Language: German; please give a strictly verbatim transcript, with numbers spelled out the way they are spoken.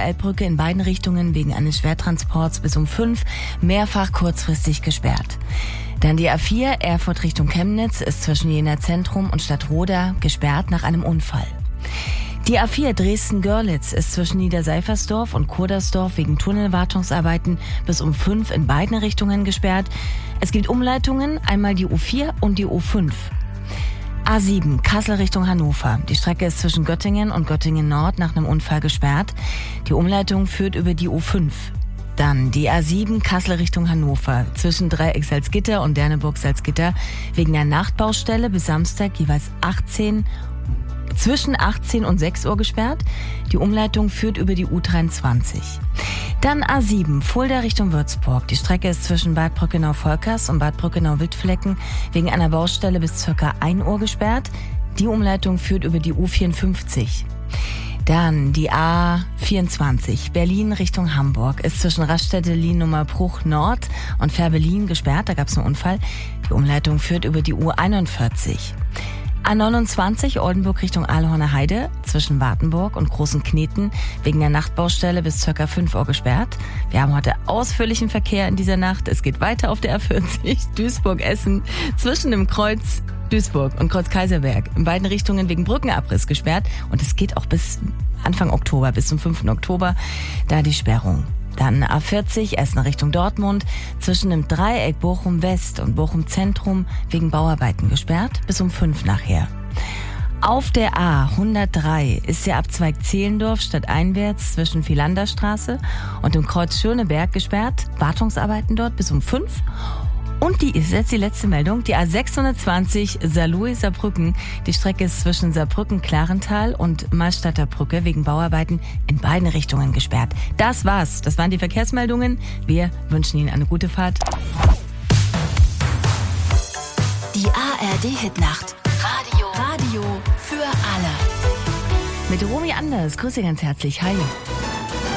Elbbrücke in beiden Richtungen wegen eines Schwertransports bis um fünf mehrfach kurzfristig gesperrt. Dann die A vier Erfurt Richtung Chemnitz ist zwischen Jenaer Zentrum und Stadtroda gesperrt nach einem Unfall. Die A vier Dresden-Görlitz ist zwischen Niederseifersdorf und Kurdersdorf wegen Tunnelwartungsarbeiten bis um fünf in beiden Richtungen gesperrt. Es gibt Umleitungen, einmal die U vier und die U fünf. A sieben Kassel Richtung Hannover. Die Strecke ist zwischen Göttingen und Göttingen Nord nach einem Unfall gesperrt. Die Umleitung führt über die U fünf. Dann die A sieben Kassel Richtung Hannover zwischen Dreieck Salzgitter und Derneburg Salzgitter wegen der Nachtbaustelle bis Samstag jeweils achtzehn zwischen achtzehn und sechs Uhr gesperrt. Die Umleitung führt über die U dreiundzwanzig. Dann A sieben Fulda Richtung Würzburg. Die Strecke ist zwischen Bad Brückenau-Volkers und Bad Brückenau-Wildflecken wegen einer Baustelle bis ca. ein Uhr gesperrt. Die Umleitung führt über die U vierundfünfzig. Dann die A vierundzwanzig Berlin Richtung Hamburg ist zwischen Raststätte-Liennummer-Bruch Nord und Fährberlin gesperrt. Da gab es einen Unfall. Die Umleitung führt über die U einundvierzig. A neunundzwanzig Oldenburg Richtung Aalhorner Heide zwischen Wartenburg und Großen Kneten wegen der Nachtbaustelle bis ca. fünf Uhr gesperrt. Wir haben heute ausführlichen Verkehr in dieser Nacht. Es geht weiter auf der A vierzig Duisburg-Essen zwischen dem Kreuz Duisburg und Kreuz Kaiserberg in beiden Richtungen wegen Brückenabriss gesperrt. Und es geht auch bis Anfang Oktober, bis zum fünften Oktober, da die Sperrung. Dann A vierzig Essen Richtung Dortmund zwischen dem Dreieck Bochum West und Bochum Zentrum wegen Bauarbeiten gesperrt bis um fünf nachher. Auf der A hundertdrei ist der Abzweig Zehlendorf stadteinwärts zwischen Philanderstraße und dem Kreuz Schöneberg gesperrt. Wartungsarbeiten dort bis um fünf. Und die ist jetzt die letzte Meldung, die A sechshundertzwanzig Saarlouis-Saarbrücken. Die Strecke ist zwischen Saarbrücken-Klarental und Malstadter Brücke wegen Bauarbeiten in beiden Richtungen gesperrt. Das war's. Das waren die Verkehrsmeldungen. Wir wünschen Ihnen eine gute Fahrt. Die A R D-Hitnacht. Radio. Radio für alle. Mit Romy Anders. Grüße ganz herzlich. Hi.